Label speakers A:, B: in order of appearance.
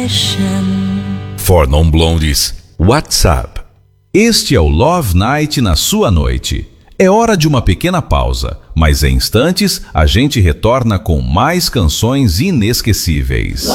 A: For Non Blondes, WhatsApp. Este é o Love Night na sua noite. É hora de uma pequena pausa, mas em instantes a gente retorna com mais canções inesquecíveis.